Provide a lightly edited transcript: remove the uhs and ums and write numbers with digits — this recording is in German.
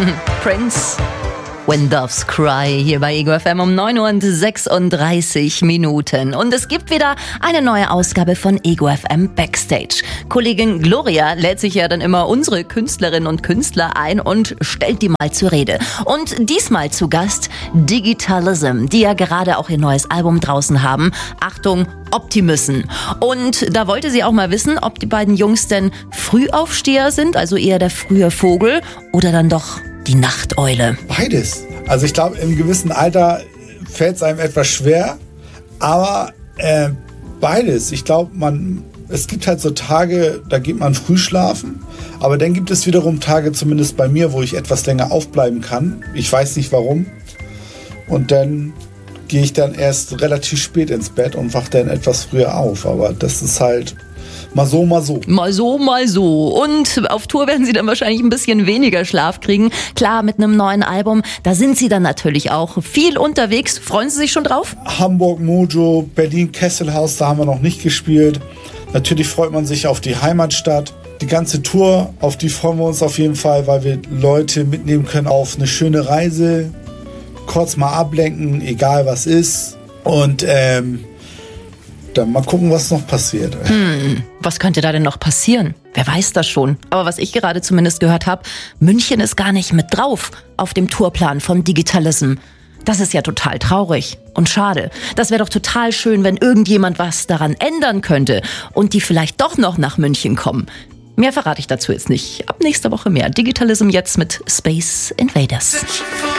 Prince. When Doves Cry hier bei Ego FM um 9:36 Minuten. Und es gibt wieder eine neue Ausgabe von Ego FM Backstage. Kollegin Gloria lädt sich ja dann immer unsere Künstlerinnen und Künstler ein und stellt die mal zur Rede. Und diesmal zu Gast Digitalism, die ja gerade auch ihr neues Album draußen haben. Achtung, Optimism. Und da wollte sie auch mal wissen, ob die beiden Jungs denn Frühaufsteher sind, also eher der frühe Vogel, oder dann doch die Nachteule. Beides. Also ich glaube, im gewissen Alter fällt es einem etwas schwer, aber beides. Ich glaube, es gibt halt so Tage, da geht man früh schlafen, aber dann gibt es wiederum Tage, zumindest bei mir, wo ich etwas länger aufbleiben kann. Ich weiß nicht warum. Und dann gehe ich dann erst relativ spät ins Bett und wache dann etwas früher auf. Aber das ist halt mal so, mal so. Mal so, mal so. Und auf Tour werden sie dann wahrscheinlich ein bisschen weniger Schlaf kriegen. Klar, mit einem neuen Album, da sind sie dann natürlich auch viel unterwegs. Freuen Sie sich schon drauf? Hamburg, Mojo, Berlin, Kesselhaus, da haben wir noch nicht gespielt. Natürlich freut man sich auf die Heimatstadt. Die ganze Tour, auf die freuen wir uns auf jeden Fall, weil wir Leute mitnehmen können auf eine schöne Reise. Kurz mal ablenken, egal was ist. Und dann mal gucken, was noch passiert. Was könnte da denn noch passieren? Wer weiß das schon. Aber was ich gerade zumindest gehört habe, München ist gar nicht mit drauf auf dem Tourplan von Digitalism. Das ist ja total traurig und schade. Das wäre doch total schön, wenn irgendjemand was daran ändern könnte und die vielleicht doch noch nach München kommen. Mehr verrate ich dazu jetzt nicht. Ab nächster Woche mehr. Digitalism jetzt mit Space Invaders.